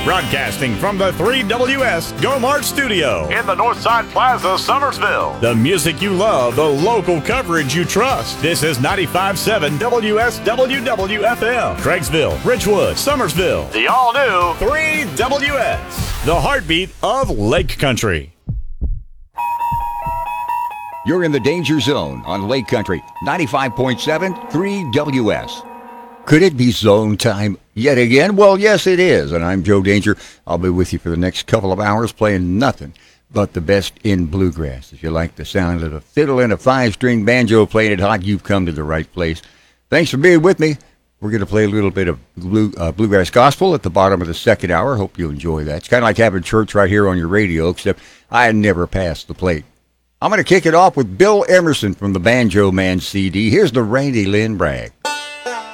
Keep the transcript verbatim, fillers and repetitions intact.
Broadcasting from the three W S Go Mart studio in the Northside Plaza, Summersville. The music you love, the local coverage you trust. This is ninety-five point seven W S W W F M. Craigsville, Ridgewood, Summersville. The all-new three W S. The heartbeat of Lake Country. You're in the danger zone on Lake Country, ninety-five point seven three W S. Could it be zone time yet again? Well, yes, it is, and I'm Joe Danger. I'll be with you for the next couple of hours playing nothing but the best in bluegrass. If you like the sound of a fiddle and a five-string banjo playing it hot, you've come to the right place. Thanks for being with me. We're going to play a little bit of blue, uh, bluegrass gospel at the bottom of the second hour. Hope you enjoy that. It's kind of like having church right here on your radio, except I never pass the plate. I'm going to kick it off with Bill Emerson from the Banjo Man C D. Here's the Randy Lynn Bragg.